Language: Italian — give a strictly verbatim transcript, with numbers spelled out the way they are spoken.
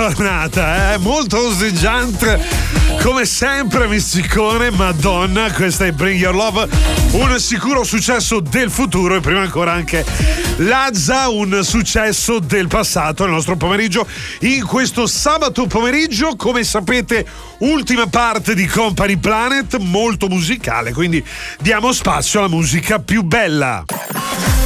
tornata, eh? Molto oseggiante. Come sempre Misticcone, Madonna, questa è Bring Your Love, un sicuro successo del futuro e prima ancora anche Lazza, un successo del passato nel nostro pomeriggio. In questo sabato pomeriggio, come sapete, ultima parte di Company Planet, molto musicale, quindi diamo spazio alla musica più bella.